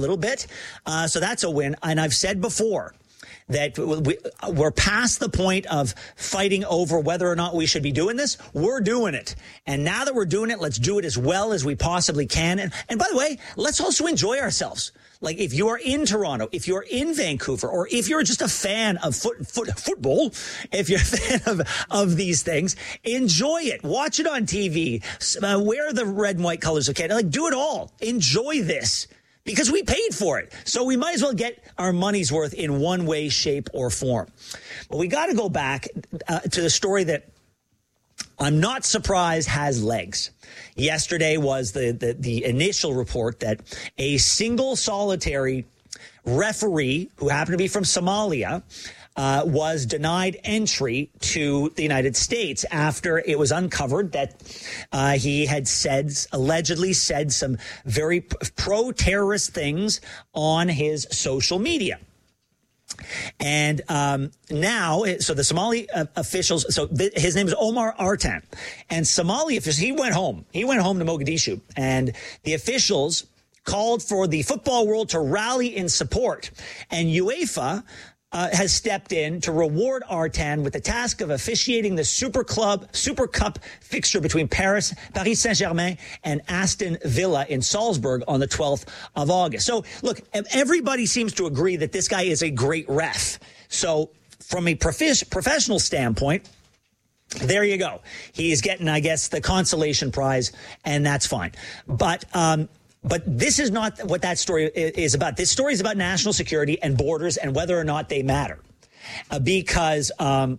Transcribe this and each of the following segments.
little bit. So that's a win. And I've said before that we're past the point of fighting over whether or not we should be doing this. We're doing it. And now that we're doing it, let's do it as well as we possibly can. And by the way, let's also enjoy ourselves. Like if you are in Toronto, if you're in Vancouver, or if you're just a fan of football, if you're a fan of these things, enjoy it. Watch it on TV. Wear the red and white colors of Canada. Like, do it all. Enjoy this. Because we paid for it. So we might as well get our money's worth in one way, shape, or form. But we got to go back to the story that I'm not surprised has legs. Yesterday was the initial report that a single solitary referee who happened to be from Somalia was denied entry to the United States after it was uncovered that he had allegedly said some very pro-terrorist things on his social media. And now, so the Somali officials, his name is Omar Artan, and Somali officials, he went home to Mogadishu, and the officials called for the football world to rally in support, and UEFA has stepped in to reward Artan with the task of officiating the Super Cup fixture between Paris Saint-Germain and Aston Villa in Salzburg on the 12th of August. So, look, everybody seems to agree that this guy is a great ref. So, from a professional standpoint, there you go. He's getting, I guess, the consolation prize, and that's fine. But this is not what that story is about. This story is about national security and borders and whether or not they matter. Because the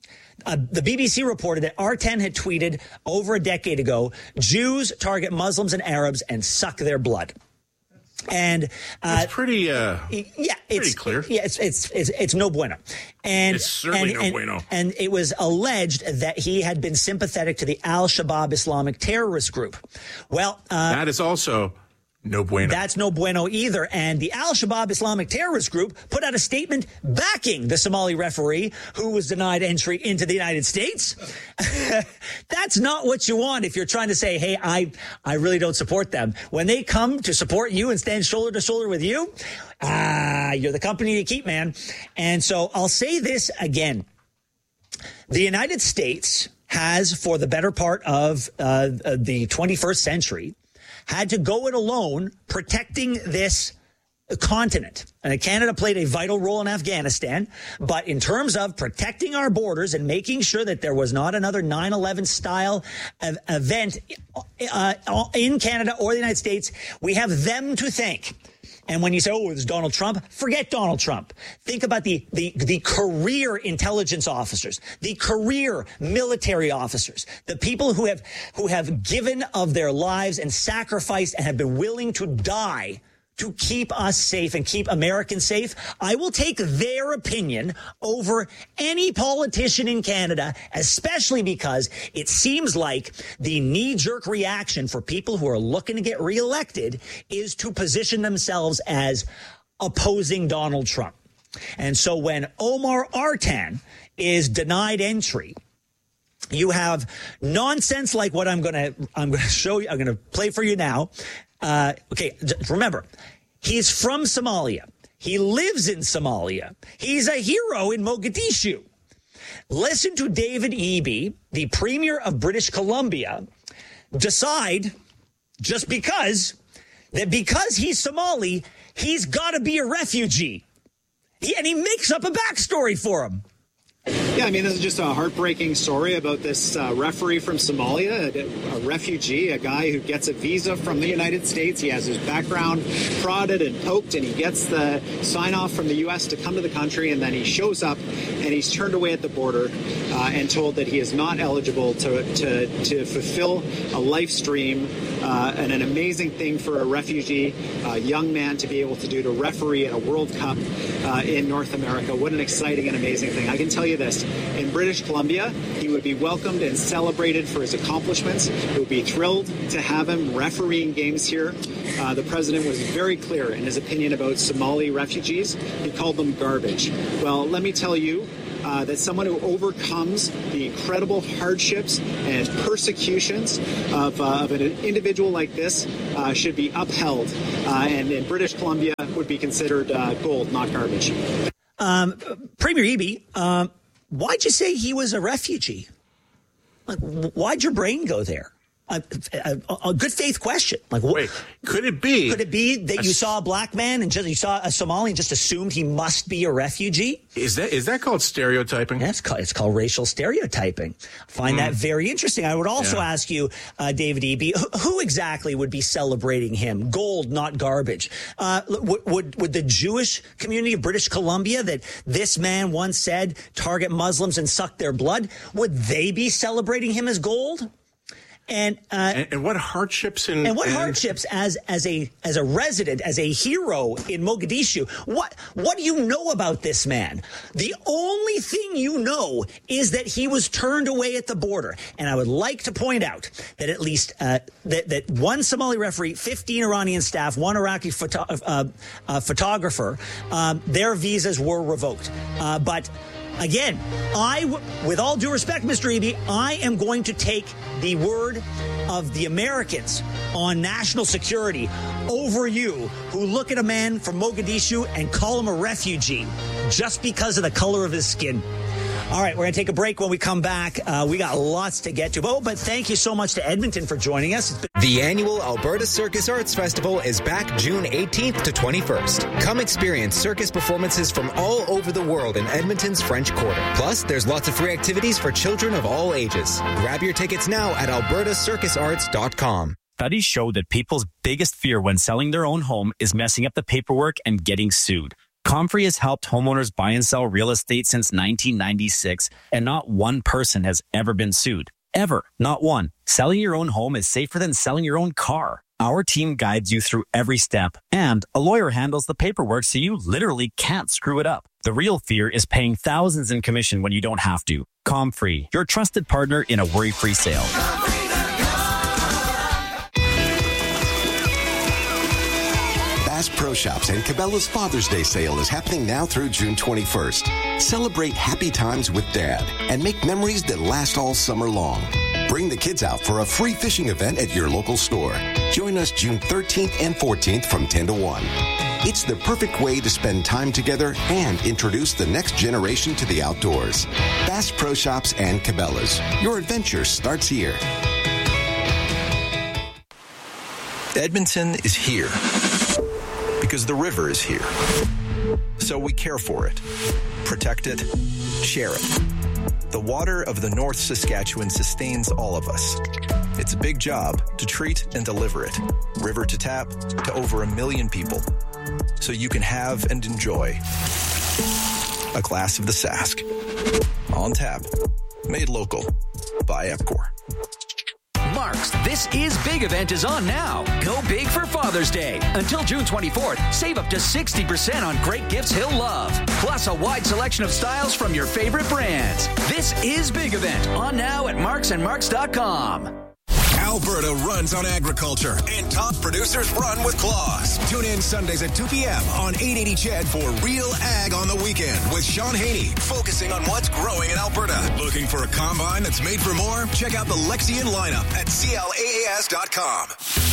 BBC reported that Artan had tweeted over a decade ago, Jews target Muslims and Arabs and suck their blood. And it's pretty clear. It's no bueno. And it's certainly no bueno. And it was alleged that he had been sympathetic to the Al-Shabaab Islamic terrorist group. Well, that is also no bueno. That's no bueno either. And the Al-Shabaab Islamic terrorist group put out a statement backing the Somali referee who was denied entry into the United States. That's not what you want if you're trying to say, hey, I really don't support them. When they come to support you and stand shoulder to shoulder with you, you're the company to keep, man. And so I'll say this again. The United States has, for the better part of the 21st century, had to go it alone protecting this continent. And Canada played a vital role in Afghanistan. But in terms of protecting our borders and making sure that there was not another 9/11 style event in Canada or the United States, we have them to thank. And when you say, oh, it's Donald Trump, forget Donald Trump. Think about the career intelligence officers, the career military officers, the people who have given of their lives and sacrificed and have been willing to die to keep us safe and keep Americans safe. I will take their opinion over any politician in Canada, especially because it seems like the knee-jerk reaction for people who are looking to get reelected is to position themselves as opposing Donald Trump. And so when Omar Artan is denied entry, you have nonsense like what I'm going to show you. I'm going to play for you now. Okay, remember, he's from Somalia. He lives in Somalia. He's a hero in Mogadishu. Listen to David Eby, the Premier of British Columbia, decide just because he's Somali, he's got to be a refugee. And he makes up a backstory for him. Yeah, I mean, this is just a heartbreaking story about this referee from Somalia, a refugee, a guy who gets a visa from the United States. He has his background prodded and poked, and he gets the sign-off from the U.S. to come to the country, and then he shows up, and he's turned away at the border and told that he is not eligible to fulfill a life stream and an amazing thing for a refugee young man to be able to do, to referee at a World Cup in North America. What an exciting and amazing thing. I can tell you this, in British Columbia, he would be welcomed and celebrated for his accomplishments. He would be thrilled to have him refereeing games here. The president was very clear in his opinion about Somali refugees. He called them garbage. Well, let me tell you, that someone who overcomes the incredible hardships and persecutions of an individual like this should be upheld. And in British Columbia would be considered gold, not garbage. Premier Eby, why'd you say he was a refugee? Like, why'd your brain go there? A good faith question. Like, wait, could it be? Could it be that you saw a black man and you saw a Somali and just assumed he must be a refugee? Is that called stereotyping? It's called racial stereotyping. I find that very interesting. I would also ask you, David Eby, who exactly would be celebrating him? Gold, not garbage. Would the Jewish community of British Columbia that this man once said target Muslims and suck their blood, would they be celebrating him as gold? And what hardships hardships as a resident, as a hero in Mogadishu? What do you know about this man? The only thing you know is that he was turned away at the border. And I would like to point out that at least that one Somali referee, 15 Iranian staff, one Iraqi photographer, their visas were revoked. But again, with all due respect, Mr. Eby, I am going to take the word of the Americans on national security over you, who look at a man from Mogadishu and call him a refugee just because of the color of his skin. All right, we're going to take a break. When we come back, we got lots to get to. But thank you so much to Edmonton for joining us. The annual Alberta Circus Arts Festival is back June 18th to 21st. Come experience circus performances from all over the world in Edmonton's French Quarter. Plus, there's lots of free activities for children of all ages. Grab your tickets now at albertacircusarts.com. Studies show that people's biggest fear when selling their own home is messing up the paperwork and getting sued. Comfrey has helped homeowners buy and sell real estate since 1996, and not one person has ever been sued. Ever. Not one. Selling your own home is safer than selling your own car. Our team guides you through every step, and a lawyer handles the paperwork so you literally can't screw it up. The real fear is paying thousands in commission when you don't have to. Comfrey, your trusted partner in a worry-free sale. Bass Pro Shops and Cabela's Father's Day sale is happening now through June 21st. Celebrate happy times with Dad and make memories that last all summer long. Bring the kids out for a free fishing event at your local store. Join us June 13th and 14th from 10 to 1. It's the perfect way to spend time together and introduce the next generation to the outdoors. Bass Pro Shops and Cabela's. Your adventure starts here. Edmonton is here because the river is here. So we care for it, protect it, share it. The water of the North Saskatchewan sustains all of us. It's a big job to treat and deliver it, river to tap, to over 1 million people. So you can have and enjoy a glass of the Sask. On tap, made local by Epcor. Mark's This Is Big event is on now. Go big for Father's Day. Until June 24th, save up to 60% on great gifts he'll love. Plus a wide selection of styles from your favorite brands. This Is Big event on now at marksandmarks.com. Alberta runs on agriculture, and top producers run with Claus. Tune in Sundays at 2 p.m. on 880 CHED for Real Ag on the Weekend with Sean Haney, focusing on what's growing in Alberta. Looking for a combine that's made for more? Check out the Lexion lineup at CLAAS.com.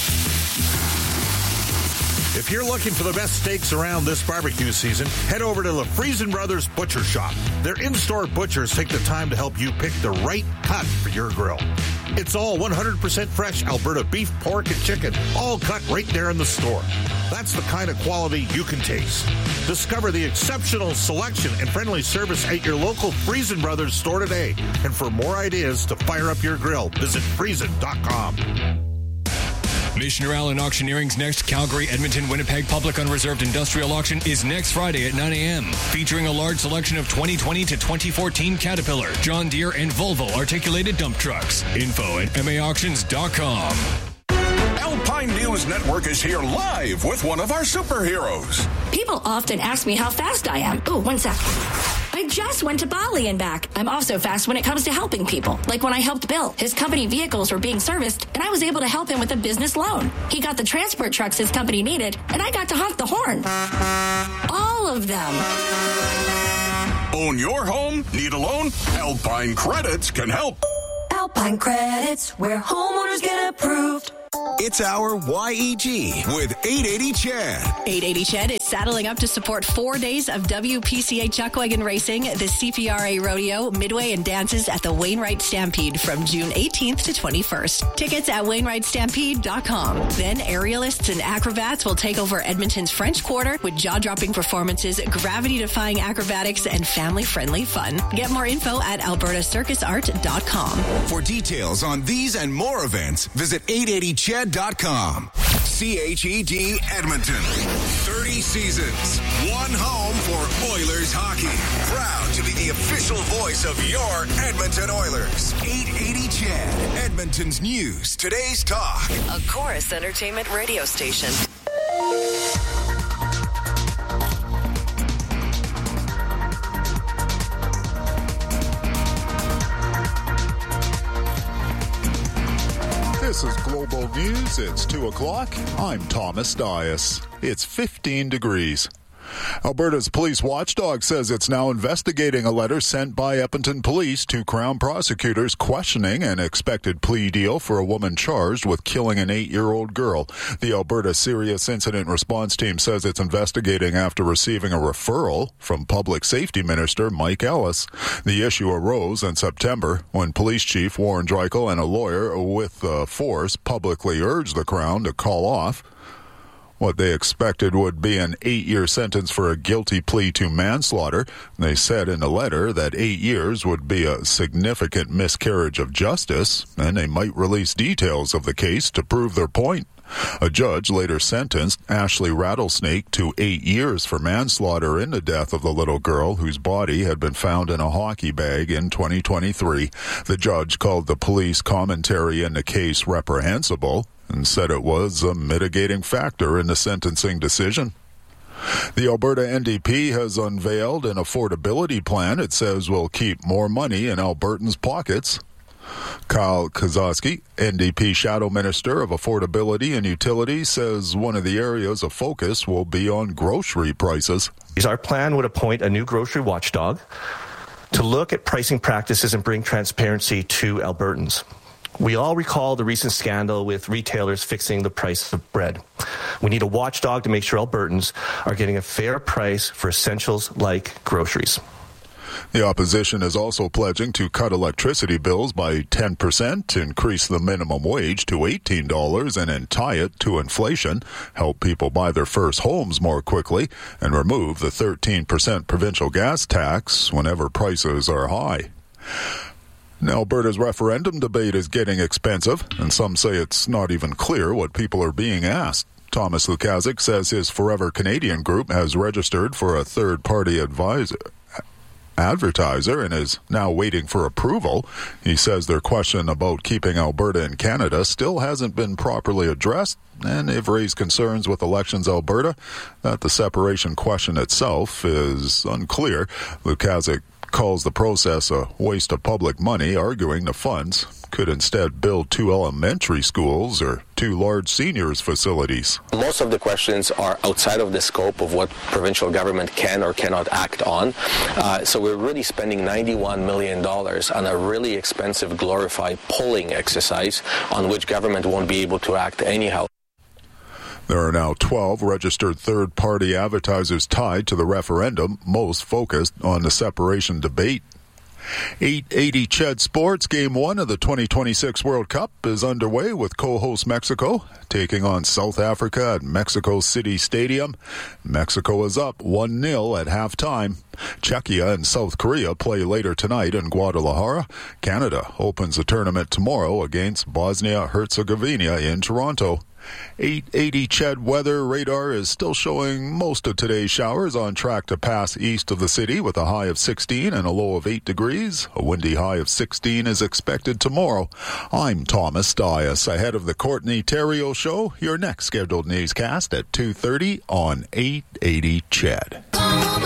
If you're looking for the best steaks around this barbecue season, head over to the Friesen Brothers Butcher Shop. Their in-store butchers take the time to help you pick the right cut for your grill. It's all 100% fresh Alberta beef, pork, and chicken, all cut right there in the store. That's the kind of quality you can taste. Discover the exceptional selection and friendly service at your local Friesen Brothers store today. And for more ideas to fire up your grill, visit Friesen.com. Missioner Allen Auctioneering's next Calgary, Edmonton, Winnipeg Public Unreserved Industrial Auction is next Friday at 9 a.m., featuring a large selection of 2020 to 2014 Caterpillar, John Deere, and Volvo articulated dump trucks. Info at MAauctions.com. Alpine News Network is here live with one of our superheroes. People often ask me how fast I am. Oh, 1 sec. I just went to Bali and back. I'm also fast when it comes to helping people. Like when I helped Bill. His company vehicles were being serviced, and I was able to help him with a business loan. He got the transport trucks his company needed, and I got to honk the horn. All of them. Own your home? Need a loan? Alpine Credits can help. Alpine Credits, where homeowners get approved. It's our YEG with 880 Chad. 880 Chad is saddling up to support 4 days of WPCA Chuckwagon Racing, the CPRA Rodeo, Midway, and dances at the Wainwright Stampede from June 18th to 21st. Tickets at WainwrightStampede.com. Then aerialists and acrobats will take over Edmonton's French Quarter with jaw-dropping performances, gravity-defying acrobatics, and family-friendly fun. Get more info at albertacircusart.com. For details on these and more events, visit 880ched.com. CHED Edmonton. 30 seasons. One home for Oilers hockey. Proud to be the official voice of your Edmonton Oilers. 880 Ched. Edmonton's news. Today's talk. A Chorus Entertainment radio station. This is Global News. It's 2 o'clock. I'm Thomas Dias. It's 15 degrees. Alberta's police watchdog says it's now investigating a letter sent by Edmonton Police to Crown prosecutors questioning an expected plea deal for a woman charged with killing an 8-year-old girl. The Alberta Serious Incident Response Team says it's investigating after receiving a referral from Public Safety Minister Mike Ellis. The issue arose in September when Police Chief Warren Dreichel and a lawyer with the force publicly urged the Crown to call off what they expected would be an 8-year sentence for a guilty plea to manslaughter. They said in the letter that 8 years would be a significant miscarriage of justice, and they might release details of the case to prove their point. A judge later sentenced Ashley Rattlesnake to 8 years for manslaughter in the death of the little girl whose body had been found in a hockey bag in 2023. The judge called the police commentary in the case reprehensible and said it was a mitigating factor in the sentencing decision. The Alberta NDP has unveiled an affordability plan it says will keep more money in Albertans' pockets. Kyle Kazowski, NDP Shadow Minister of Affordability and Utilities, says one of the areas of focus will be on grocery prices. Our plan would appoint a new grocery watchdog to look at pricing practices and bring transparency to Albertans. We all recall the recent scandal with retailers fixing the price of bread. We need a watchdog to make sure Albertans are getting a fair price for essentials like groceries. The opposition is also pledging to cut electricity bills by 10%, increase the minimum wage to $18 and then tie it to inflation, help people buy their first homes more quickly, and remove the 13% provincial gas tax whenever prices are high. Now, Alberta's referendum debate is getting expensive, and some say it's not even clear what people are being asked. Thomas Lukazik says his Forever Canadian group has registered for a third-party advertiser and is now waiting for approval. He says their question about keeping Alberta in Canada still hasn't been properly addressed, and they've raised concerns with Elections Alberta that the separation question itself is unclear. Lukazik calls the process a waste of public money, arguing the funds could instead build 2 elementary schools or 2 large seniors facilities. Most of the questions are outside of the scope of what provincial government can or cannot act on. So we're really spending $91 million on a really expensive, glorified polling exercise on which government won't be able to act anyhow. There are now 12 registered third-party advertisers tied to the referendum, most focused on the separation debate. 880 Ched Sports Game 1 of the 2026 World Cup is underway with co-host Mexico taking on South Africa at Mexico City Stadium. Mexico is up 1-0 at halftime. Czechia and South Korea play later tonight in Guadalajara. Canada opens the tournament tomorrow against Bosnia-Herzegovina in Toronto. 880 Ched weather radar is still showing most of today's showers on track to pass east of the city with a high of 16 and a low of 8 degrees. A windy high of 16 is expected tomorrow. I'm Thomas Dias. Ahead of the Courtney Theriault Show, your next scheduled newscast at 2:30 on 880 Ched.